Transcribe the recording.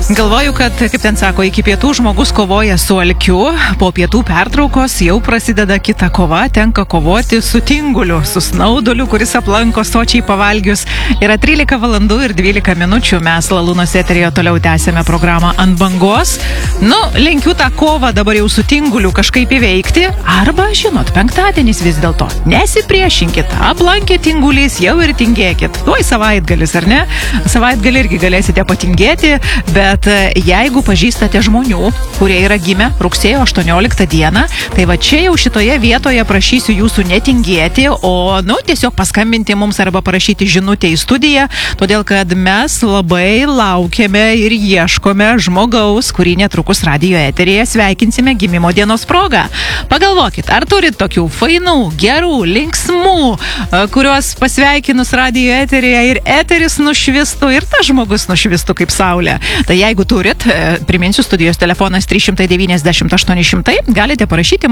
Galvoju, kad, kaip ten sako, iki pietų žmogus kovoja su alkiu, po pietų pertraukos jau prasideda kita kova, tenka kovoti su tinguliu, su snauduliu, kuris aplanko sočiai pavalgius. Yra 13 valandų ir 12 minučių, mes Lalūnos eteryje toliau tęsėme programą Ant bangos. Linkiu tą kovą dabar jau su tinguliu kažkaip įveikti, arba, žinot, penktadienis vis dėlto. Nesipriešinkit, aplankė tingulys, jau ir tingėkit. Tuoj savaitgalis, ar ne? Savaitgalį irgi galėsite patingėti, bet jeigu pažįstate žmonių, kurie yra gimę rugsėjo 18 dieną, tai va čia jau šitoje vietoje prašysiu jūsų netingėti, o tiesiog paskambinti mums arba parašyti žinutę į studiją, todėl kad mes labai laukiame ir ieškome žmogaus, kurį netrukus radijo eteryje sveikinsime gimimo dienos progą. Pagalvokit, ar turit tokių fainų, gerų, linksmų, kuriuos pasveikinus radijo eteryje ir eteris nušvistų ir tas žmogus nušvistų kaip saulė. Tai jeigu turit, priminsiu, studijos telefonas 390 800, galite parašyti